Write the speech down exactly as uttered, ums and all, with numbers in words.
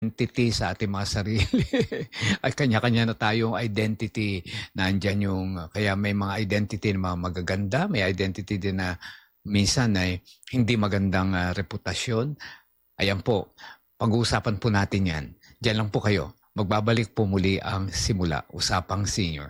Entity sa ating mga sarili. Ay kanya-kanya na tayong identity. Nandiyan yung, kaya may mga identity na mga magaganda, may identity din na minsan ay hindi magandang uh, reputasyon. Ayan po, pag-uusapan po natin yan. Diyan lang po kayo. Magbabalik po muli ang Simula, Usapang Senior.